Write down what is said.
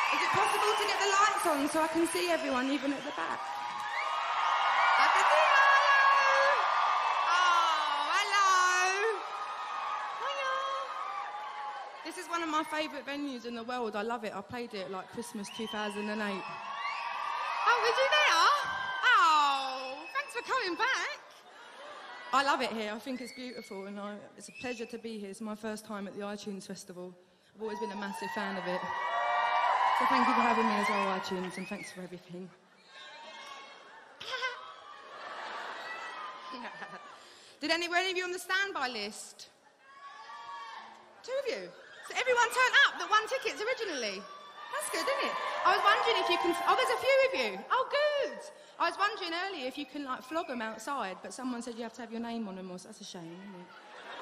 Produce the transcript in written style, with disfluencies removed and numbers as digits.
Is it possible to get the lights on so I can see everyone, even at the back? I can see you. Oh, hello. Hiya. This is one of my favourite venues in the world. I love it. I played it like Christmas 2008. Oh, was you there? Oh, thanks for coming back. I love it here. I think it's beautiful, and it's a pleasure to be here. It's my first time at the iTunes Festival. I've always been a massive fan of it. So thank you for having me as well, iTunes, and thanks for everything. Did any of you on the standby list? 2 of you? So everyone turned up that won tickets originally? That's good, isn't it? I was wondering if you can... Oh, there's a few of you. Oh, good. I was wondering earlier if you can, like, flog them outside, but someone said you have to have your name on them, or... That's a shame, isn't it?